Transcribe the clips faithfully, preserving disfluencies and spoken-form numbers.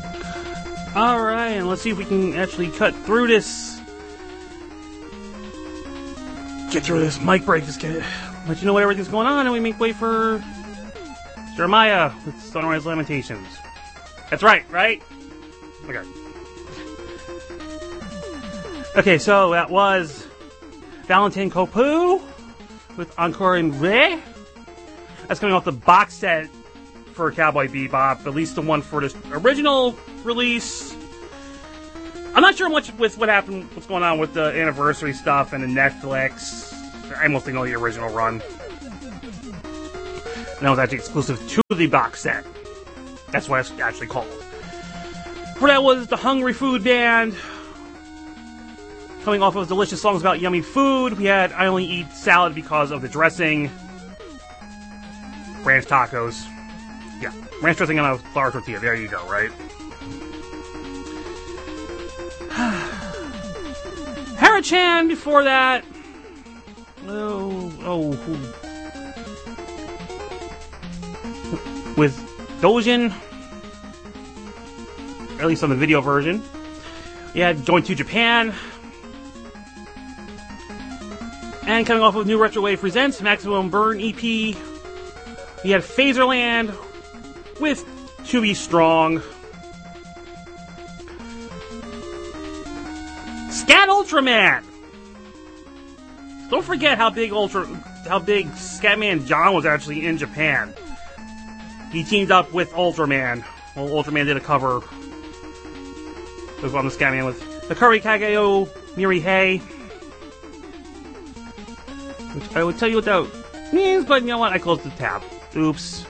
Alright, and let's see if we can actually cut through this. Get through this mic break. Just get it. Let you know what everything's going on, and we make way for Jeremiah with Sunrise Lamentations. That's right, right? Okay. Okay, so that was Valentin Copu with Encore in Re. That's coming off the box set for Cowboy Bebop, at least the one for this original release. I'm not sure much with what happened, what's going on with the anniversary stuff and the Netflix. I mostly know the original run. And that was actually exclusive to the box set. That's what it's actually called. For that was the Hungry Food Band. Coming off of delicious songs about yummy food, we had I Only Eat Salad Because of the Dressing. Ranch tacos. Yeah, ranch dressing on a flour tortilla. There you go, right? Hara-chan before that. Oh, oh. With Dojin. Or at least on the video version. We had Join to Japan. And coming off of New Retro Wave Presents Maximum Burn E P. We had Phaserland with To Be Strong. Scat Ultraman! Don't forget how big Ultra, how big Scatman John was actually in Japan. He teamed up with Ultraman. Well, Ultraman did a cover with on the Scatman with Hikari Kageo Mirihei. Which I would tell you what that means, but you know what? I closed the tab. Oops.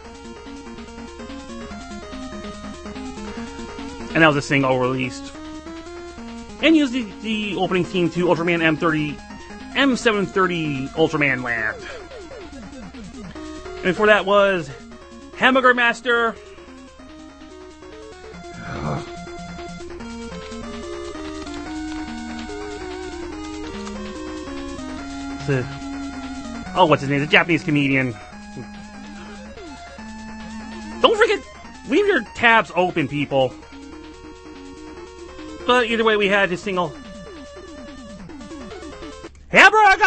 And that was a single released. And used the, the opening theme to Ultraman M thirty, M seven thirty Ultraman Land. And before that was Hamburger Master. The, oh, what's his name? The Japanese comedian. Don't forget, leave your tabs open, people. But either way, we had his single Hamburger!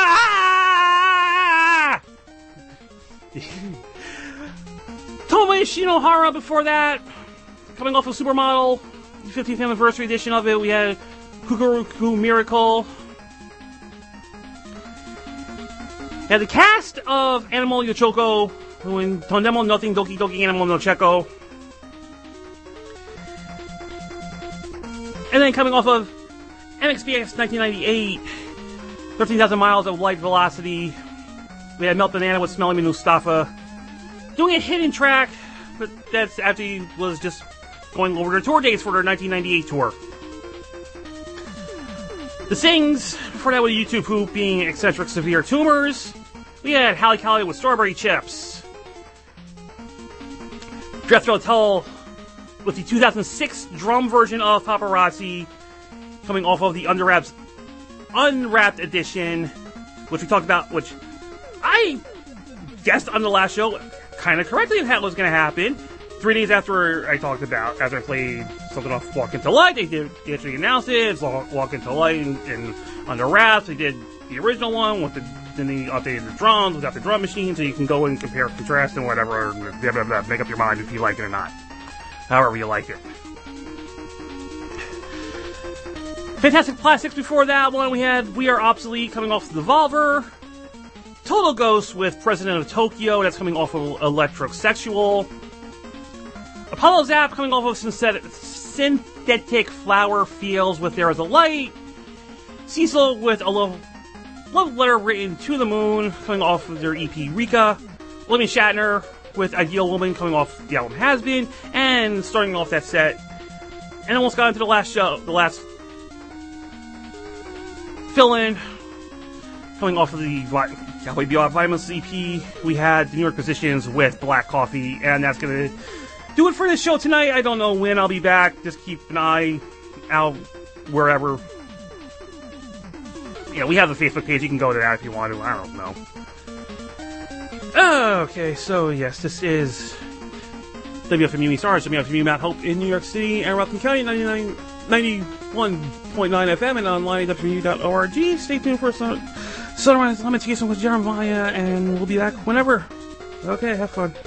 Tomoe Shinohara before that. Coming off of Supermodel, fiftieth anniversary edition of it, we had Kukuruku Miracle. We had the cast of Animal Yochoko, who in Tondemo Nothing Doki Doki Animal no Cheko. And then coming off of M X B X nineteen ninety-eight, thirteen thousand miles of light velocity, we had Melt Banana with Smelly Me Mustafa doing a hidden track, but that's after he was just going over their tour dates for their nineteen ninety-eight tour. The Sings, before that with YouTube Poop being Eccentric Severe Tumors. We had Halle Kali with Strawberry Chips. Jethro Tull with the two thousand six drum version of Paparazzi, coming off of the Underwraps Unwrapped edition, which we talked about, which I guessed on the last show kind of correctly that was going to happen. Three days after I talked about, after I played something off Walk Into Light, they did they actually announced it. It's Walk Into Light and, and Under Wraps. They did the original one with the then they updated the drums without the drum machine, so you can go and compare, contrast, and whatever. Blah, blah, blah, make up your mind if you like it or not. However you like it. Fantastic Plastics before that one. We had We Are Obsolete coming off the Devolver. Total Ghost with President of Tokyo. That's coming off of Electric Sexual. Apollo Zap coming off of synthetic, synthetic Flower Fields with There Is a Light. Cecil with a love, love letter written to the moon coming off of their E P Rika. William Shatner with Ideal Woman coming off the album Has Been. And starting off that set, and almost got into the last show, the last fill-in coming off of the Cowboy Bebop Violence E P. We had the New York Musicians with Black Coffee, and that's gonna do it for this show tonight. I don't know when I'll be back. Just keep an eye out wherever. Yeah, we have the Facebook page. You can go to that if you want to. I don't know. Okay, so yes, this is W F M U East Orange, W F M U Mount Hope in New York City and Rockland County, ninety-one point nine F M and online at W F M U dot org. Stay tuned for some Sunrise Lamentation with Jeremiah, and we'll be back whenever. Okay, have fun.